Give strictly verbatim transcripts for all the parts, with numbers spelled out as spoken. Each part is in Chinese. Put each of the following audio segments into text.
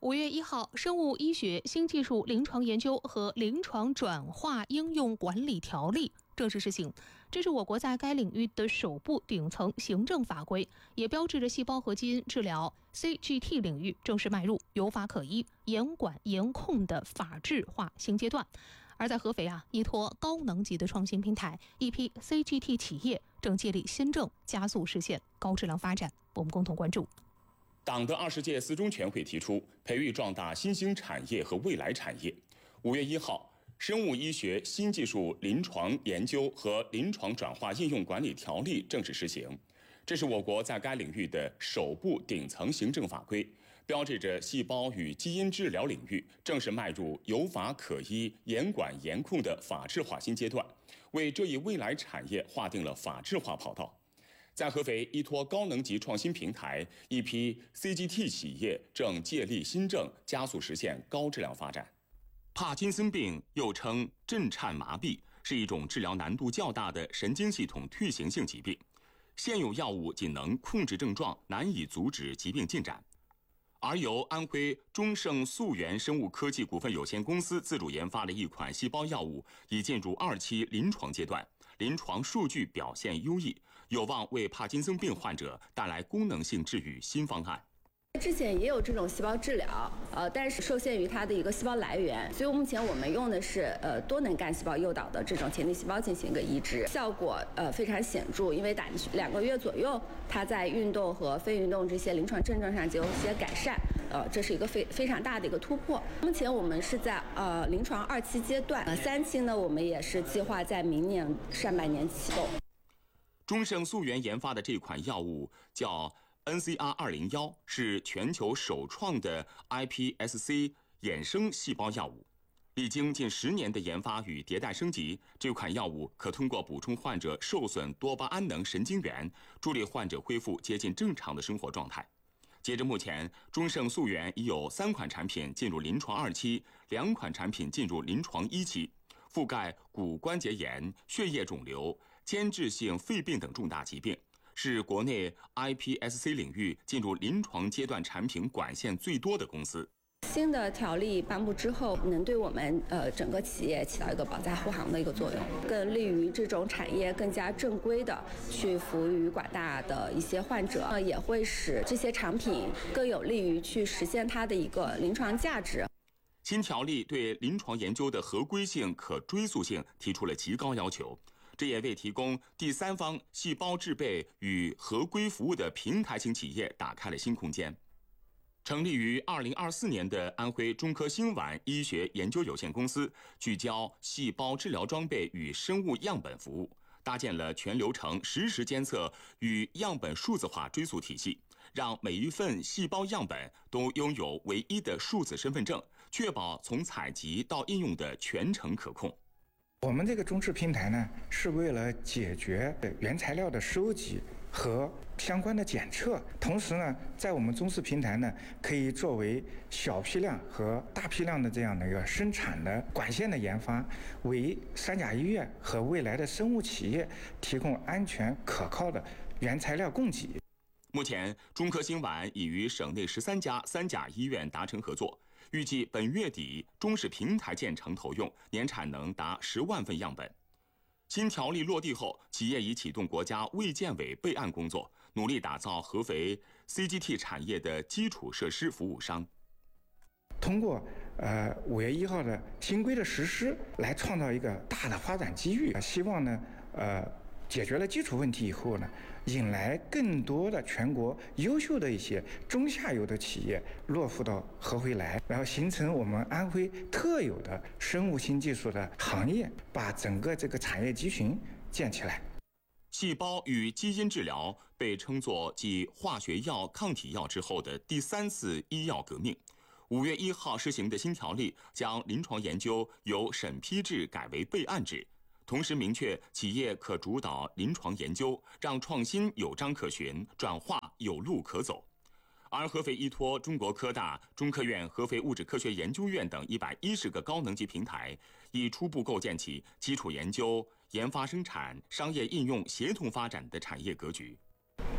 五月一号，《生物医学新技术临床研究和临床转化应用管理条例》正式施行，这是我国在该领域的首部顶层行政法规，也标志着细胞和基因治疗 C G T 领域正式迈入有法可依、严管严控的法治化新阶段。而在合肥啊，依托高能级的创新平台，一批 C G T 企业正借力新政，加速实现高质量发展。我们共同关注。 党的二十届四中全会提出，培育壮大新兴产业和未来产业。五月一号，生物医学新技术临床研究和临床转化应用管理条例正式施行，这是我国在该领域的首部顶层行政法规，标志着细胞与基因治疗领域正式迈入有法可依、严管严控的法治化新阶段，为这一未来产业划定了法治化跑道。在合肥，依托高能级创新平台，一批 C G T 企业正借力新政，加速实现高质量发展。帕金森病又称震颤麻痹，是一种治疗难度较大的神经系统退行性疾病。现有药物仅能控制症状，难以阻止疾病进展。而由安徽中盛溯源生物科技股份有限公司自主研发的一款细胞药物，已进入二期临床阶段，临床数据表现优异，有望为帕金森病患者带来功能性治愈新方案。 之前也有这种细胞治疗，呃，但是受限于它的一个细胞来源，所以目前我们用的是呃多能干细胞诱导的这种前体细胞进行一个移植，效果呃非常显著，因为打进去两个月左右，它在运动和非运动这些临床症状上就有一些改善，呃，这是一个非非常大的一个突破。目前我们是在呃临床二期阶段，呃三期呢我们也是计划在明年上半年启动。 中盛溯源研发的这款药物叫N C R 二零一，是全球首创的 I P S C 衍生细胞药物，历经近十年的研发与迭代升级，这款药物可通过补充患者受损多巴胺能神经元，助力患者恢复接近正常的生活状态。截至目前，中盛溯源已有三款产品进入临床二期，两款产品进入临床一期，覆盖骨关节炎、血液肿瘤、间质性肺病等重大疾病，是国内 I P S C 领域进入临床阶段产品管线最多的公司。 新的条例颁布之后，能对我们呃整个企业起到一个保驾护航的一个作用，更利于这种产业更加正规的去服务于广大的一些患者，呃，也会使这些产品更有利于去实现它的一个临床价值。 新条例对临床研究的合规性、可追溯性提出了极高要求。这也为提供第三方细胞制备与合规服务的平台型企业打开了新空间。成立于二零二四年的安徽中科兴晚医学研究有限公司，聚焦细胞治疗装备与生物样本服务，搭建了全流程实时监测与样本数字化追溯体系，让每一份细胞样本都拥有唯一的数字身份证，确保从采集到应用的全程可控。 我们这个中视平台呢，是为了解决原材料的收集和相关的检测，同时呢，在我们中视平台呢，可以作为小批量和大批量的这样的一个生产的管线的研发，为三甲医院和未来的生物企业提供安全可靠的原材料供给。 目前，中科兴晚已与省内十三家三甲医院达成合作，预计本月底中视平台建成投用，年产能达十万份样本。新条例落地后，企业已启动国家卫健委备案工作，努力打造合肥 C G T 产业的基础设施服务商。 通过呃五月一号的新规的实施，来创造一个大的发展机遇。希望呢，呃。解决了基础问题以后呢，引来更多的全国优秀的一些中下游的企业落户到合肥来，然后形成我们安徽特有的生物新技术的行业，把整个这个产业集群建起来。 细胞与基因治疗被称作继化学药、抗体药之后的第三次医药革命。五月一号施行的新条例将临床研究由审批制改为备案制，同时明确企业可主导临床研究，让创新有章可循，转化有路可走。而合肥依托中国科大、中科院合肥物质科学研究院等一百一十个高能级平台，已初步构建起基础研究、研发生产、商业应用协同发展的产业格局。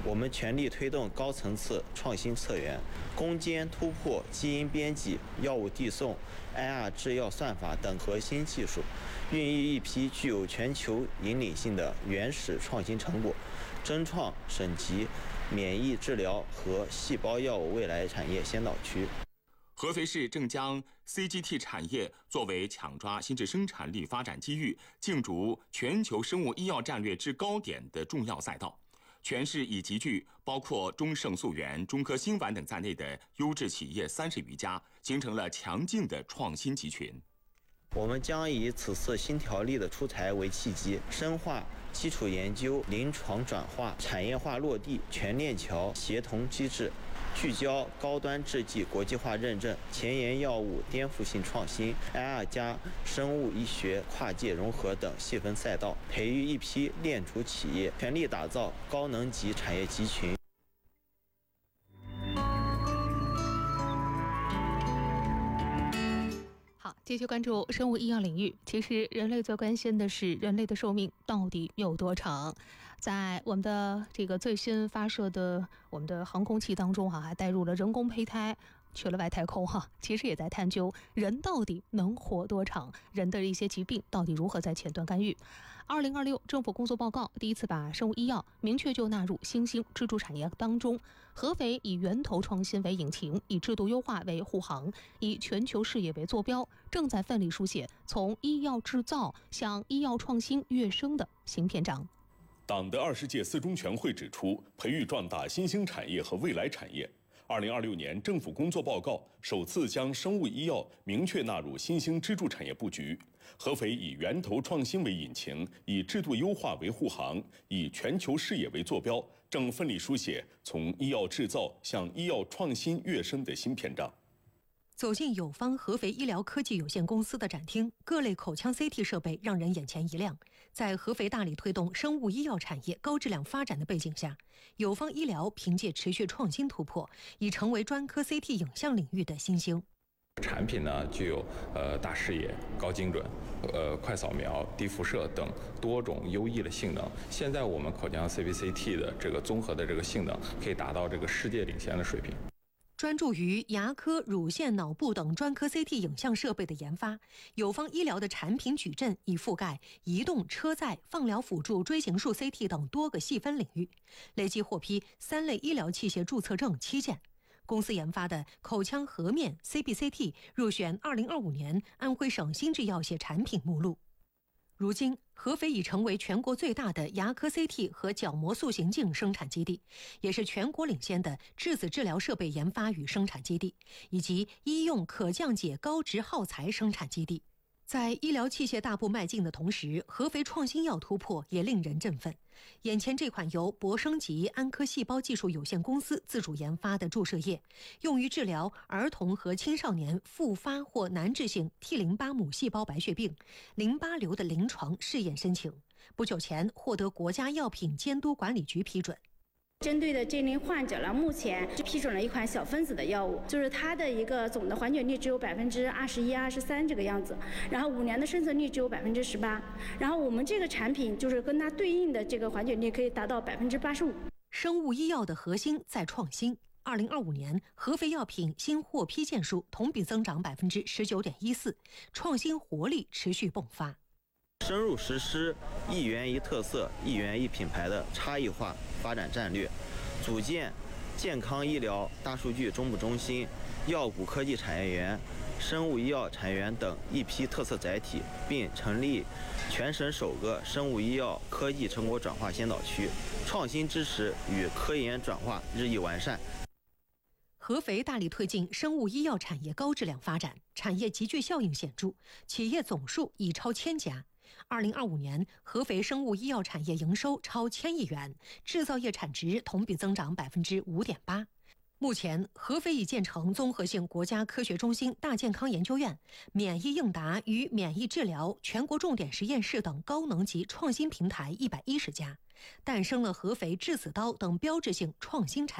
我们全力推动高层次创新策源，攻坚突破基因编辑、药物递送、I R 制药算法等核心技术，孕育一批具有全球引领性的原始创新成果，争创省级免疫治疗和细胞药物未来产业先导区。 合肥市正将 C G T 产业作为抢抓新质生产力发展机遇、竞逐全球生物医药战略制高点的重要赛道。全市已集聚包括中盛溯源、中科新丸等在内的优质企业三十余家，形成了强劲的创新集群。 我们将以此次新条例的出台为契机，深化基础研究、临床转化、产业化落地、全链条协同机制，聚焦高端制剂国际化认证、前沿药物颠覆性创新、I R 加生物医学跨界融合等细分赛道，培育一批链主企业，全力打造高能级产业集群。 好，继续关注生物医药领域。其实人类最关心的是人类的寿命到底有多长。在我们的这个最新发射的我们的航空器当中哈、啊，还带入了人工胚胎，去了外太空哈、啊，其实也在探究人到底能活多长，人的一些疾病到底如何在前端干预。二零二六政府工作报告第一次把生物医药明确就纳入新兴支柱产业当中。合肥以源头创新为引擎，以制度优化为护航，以全球视野为坐标，正在奋力书写从医药制造向医药创新跃升的新篇章。 党的二十届四中全会指出，培育壮大新兴产业和未来产业。二零二六年政府工作报告首次将生物医药明确纳入新兴支柱产业布局。合肥以源头创新为引擎，以制度优化为护航，以全球视野为坐标，正奋力书写从医药制造向医药创新跃升的新篇章。 走进友方合肥医疗科技有限公司的展厅，各类口腔 C T 设备让人眼前一亮。在合肥大力推动生物医药产业高质量发展的背景下，友方医疗凭借持续创新突破，已成为专科 C T 影像领域的新星。 产品呢具有呃大视野、高精准、呃快扫描、低辐射等多种优异的性能。现在我们口腔 C B C T 的这个综合的这个性能可以达到这个世界领先的水平。 专注于牙科、乳腺、脑部等专科 C T 影像设备的研发，友方医疗的产品矩阵已覆盖移动、车载、放疗辅助、锥形术 C T 等多个细分领域，累计获批三类医疗器械注册证七件。公司研发的口腔颌面 C B C T 入选二零二五年安徽省新制药械产品目录。如今，合肥已成为全国最大的牙科 C T 和角膜塑形镜生产基地，也是全国领先的质子治疗设备研发与生产基地，以及医用可降解高值耗材生产基地。在医疗器械大步迈进的同时，合肥创新药突破也令人振奋。眼前这款由博生级安科细胞技术有限公司自主研发的注射液，用于治疗儿童和青少年复发或难治性 T 淋巴母细胞白血病、淋巴瘤的临床试验申请，不久前获得国家药品监督管理局批准。 针对的这类患者呢，目前批准了一款小分子的药物，就是它的一个总的缓解率只有百分之二十一、二十三这个样子，然后五年的生存率只有百分之十八，然后我们这个产品就是跟它对应的这个缓解率可以达到百分之八十五。 生物医药的核心在创新。二零二五年，合肥药品新获批件数同比增长百分之十九点一四，创新活力持续迸发。 深入实施一源一特色、一源一品牌的差异化发展战略，组建健康医疗大数据中部中心、药股科技产业园、生物医药产业园等一批特色载体，并成立全省首个生物医药科技成果转化先导区，创新支持与科研转化日益完善。 合肥大力推进生物医药产业高质量发展，产业集聚效应显著，企业总数已超千家。二零二五年，合肥生物医药产业营收超千亿元，制造业产值同比增长百分之五点八。目前，合肥已建成综合性国家科学中心大健康研究院、免疫应答与免疫治疗全国重点实验室等高能级创新平台一百一十家，诞生了合肥质子刀等标志性创新产业。